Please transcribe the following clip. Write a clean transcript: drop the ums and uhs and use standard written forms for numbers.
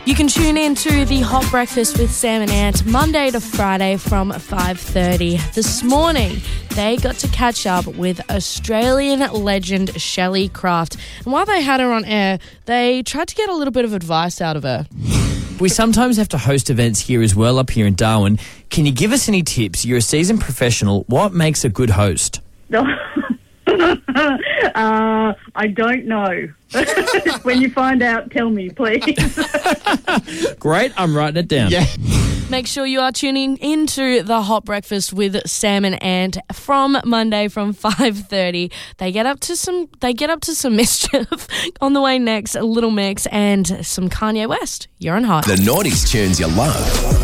You can tune in to the Hot Breakfast with Sam and Ant Monday to Friday from 5:30. This morning, they got to catch up with Australian legend Shelley Craft. And while they had her on air, they tried to get a little bit of advice out of her. We sometimes have to host events here as well, up here in Darwin. Can you give us any tips? You're a seasoned professional. What makes a good host? I don't know. When you find out, tell me, please. Great, I'm writing it down. Yeah. Make sure you are tuning into the Hot Breakfast with Sam and Ant from Monday from 5:30. They get up to some mischief. On the way next, a Little Mix and some Kanye West. You're on Hot. The 90s tunes you love.